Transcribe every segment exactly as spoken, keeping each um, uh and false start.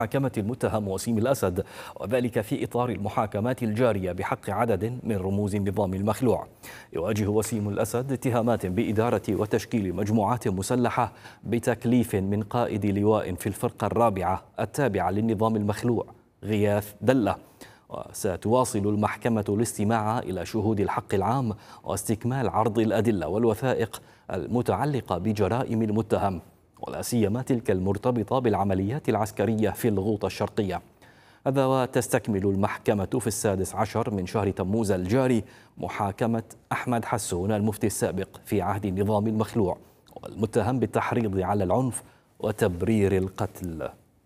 محاكمة المتهم وسيم الأسد، وذلك في إطار المحاكمات الجارية بحق عدد من رموز النظام المخلوع. يواجه وسيم الأسد اتهامات بإدارة وتشكيل مجموعات مسلحة بتكليف من قائد لواء في الفرقة الرابعة التابعة للنظام المخلوع غياث دلة. وستواصل المحكمة الاستماع إلى شهود الحق العام واستكمال عرض الأدلة والوثائق المتعلقة بجرائم المتهم، ولا سيما تلك المرتبطة بالعمليات العسكرية في الغوطة الشرقية. هذا وتستكمل المحكمة في السادس عشر من شهر تموز الجاري محاكمة أحمد حسون المفتي السابق في عهد النظام المخلوع والمتهم بالتحريض على العنف وتبرير القتل.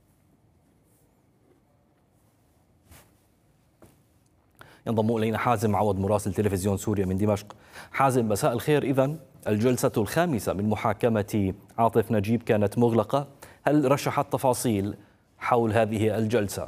ينضم إلينا حازم عوض مراسل تلفزيون سوريا من دمشق. حازم، مساء الخير. إذن الجلسة الخامسة من محاكمة عاطف نجيب كانت مغلقة، هل رشحت تفاصيل حول هذه الجلسة؟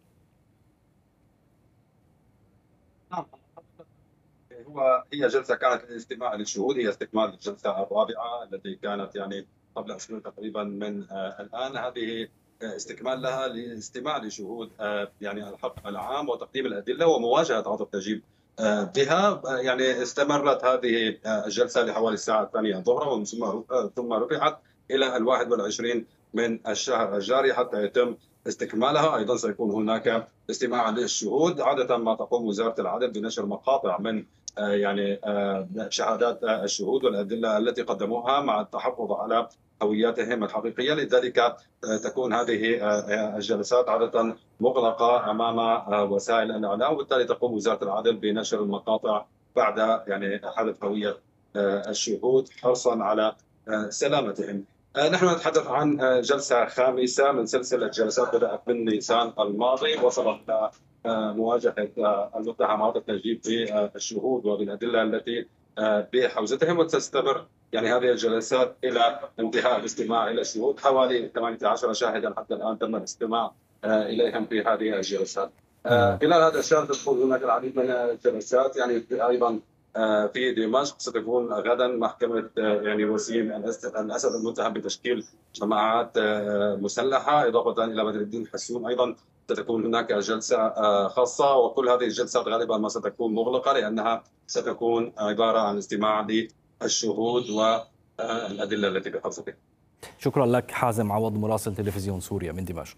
نعم، هو هي جلسة كانت للاستماع للشهود، هي استكمال الجلسة الرابعة التي كانت يعني قبل أسبوع تقريبا من آه الآن. هذه استكمال لها لاستماع لشهود آه يعني الحق العام وتقديم الأدلة ومواجهة عاطف نجيب آه بها. آه يعني استمرت هذه آه الجلسة لحوالي الساعة الثانية ظهرا، ومن ثم آه ثم رفعت إلى الواحد والعشرين من الشهر الجاري حتى يتم استكمالها. أيضا سيكون هناك استماع للشهود. عادة ما تقوم وزارة العدل بنشر مقاطع من يعني شهادات الشهود والأدلة التي قدموها مع التحفظ على هوياتهم الحقيقية، لذلك تكون هذه الجلسات عادة مغلقة أمام وسائل الإعلام، وبالتالي تقوم وزارة العدل بنشر المقاطع بعد يعني حدث هوية الشهود حرصا على سلامتهم. نحن نتحدث عن جلسة خامسة من سلسلة جلسات بدأت من نيسان الماضي، وصلت إلى مواجهة المتهم عاطف نجيب بالشهود وبالأدلة التي بحوزتهم، وتستمر يعني هذه الجلسات إلى انتهاء الاستماع إلى الشهود. حوالي ثمانية عشر شاهدا حتى الآن تم الاستماع إليهم في هذه الجلسات. خلال هذا الشهر تدخل هناك العديد من الجلسات، يعني أيضا في دمشق ستكون غدا محكمة يعني وسيم الأسد المتهم بتشكيل جماعات مسلحة، إضافة إلى بدر الدين حسون. أيضا ستكون هناك جلسة خاصة، وكل هذه الجلسات غالبا ما ستكون مغلقة لأنها ستكون عبارة عن استماع للشهود والأدلة التي بحوزتها. شكرا لك حازم عوض مراسل تلفزيون سوريا من دمشق.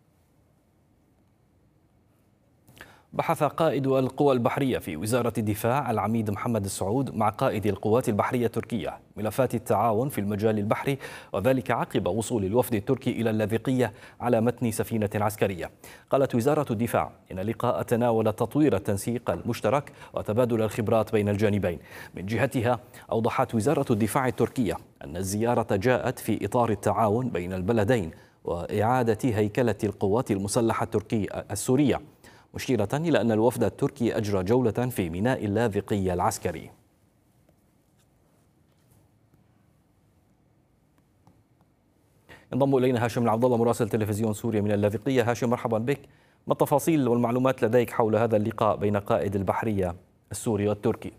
بحث قائد القوى البحرية في وزارة الدفاع العميد محمد السعود مع قائد القوات البحرية التركية ملفات التعاون في المجال البحري، وذلك عقب وصول الوفد التركي إلى اللاذقية على متن سفينة عسكرية. قالت وزارة الدفاع إن اللقاء تناول تطوير التنسيق المشترك وتبادل الخبرات بين الجانبين. من جهتها أوضحت وزارة الدفاع التركية أن الزيارة جاءت في إطار التعاون بين البلدين وإعادة هيكلة القوات المسلحة التركية السورية، مشيرة إلى أن الوفد التركي أجرى جولة في ميناء اللاذقية العسكري. ينضم إلينا هاشم العبد الله مراسل تلفزيون سوريا من اللاذقية. هاشم، مرحبا بك. ما التفاصيل والمعلومات لديك حول هذا اللقاء بين قائد البحرية السوري والتركي؟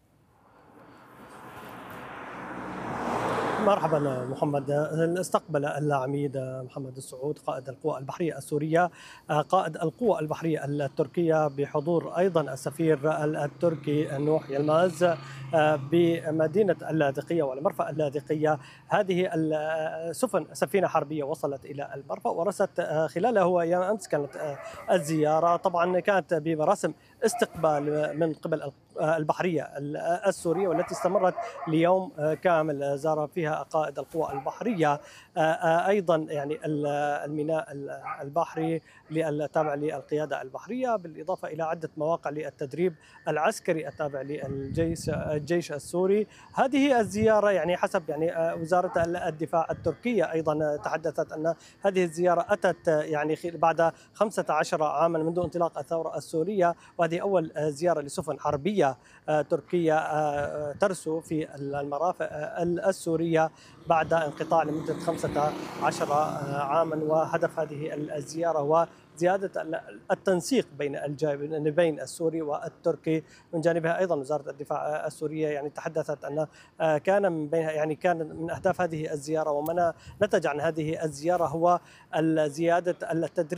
مرحبا محمد. استقبل العميد محمد السعود قائد القوى البحرية السورية قائد القوى البحرية التركية بحضور أيضا السفير التركي نوح يلماز بمدينة اللاذقية والمرفأ اللاذقية. هذه السفن سفينة حربية وصلت إلى المرفأ ورست خلاله هو أمس كانت الزيارة، طبعا كانت بمراسم استقبال من قبل البحرية السورية والتي استمرت ليوم كامل، زار فيها قائد القوى البحرية أيضا يعني الميناء البحري التابع للقيادة البحرية، بالإضافة إلى عدة مواقع للتدريب العسكري التابع للجيش الجيش السوري. هذه الزيارة يعني حسب يعني وزارة الدفاع التركية أيضا تحدثت أن هذه الزيارة أتت يعني بعد خمسة عشر عاما منذ انطلاق الثورة السورية، وهذه أول زيارة لسفن حربية جديدة تركية ترسو في المرافق السورية بعد انقطاع لمدة خمسة عشر عاما. وهدف هذه الزيارة هو زيادة التنسيق بين الجانبين السوري والتركي. من جانبها أيضا وزارة الدفاع السورية يعني تحدثت أن كان من بين يعني كان من أهداف هذه الزيارة وما نتج عن هذه الزيارة هو زيادة التدريب